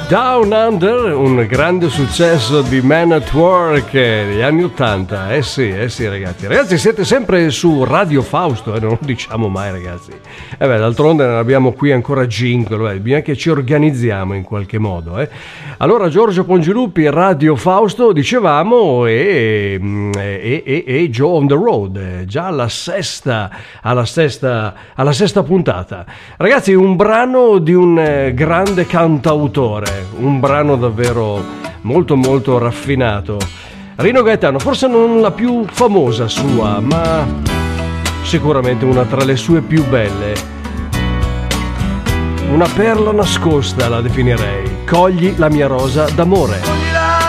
Down Under, un grande successo di Man at Work degli anni 80. Sì ragazzi. Ragazzi, siete sempre su Radio Fausto, non lo diciamo mai, ragazzi. D'altronde non abbiamo qui ancora jingle, bisogna che ci organizziamo in qualche modo. Allora, Giorgio Pongiluppi, Radio Fausto, dicevamo, e Joe on the Road, già alla sesta puntata. Ragazzi, un brano di un grande cantautore, un brano davvero molto molto raffinato. Rino Gaetano, forse non la più famosa sua, ma sicuramente una tra le sue più belle. Una perla nascosta la definirei. Cogli la mia rosa d'amore.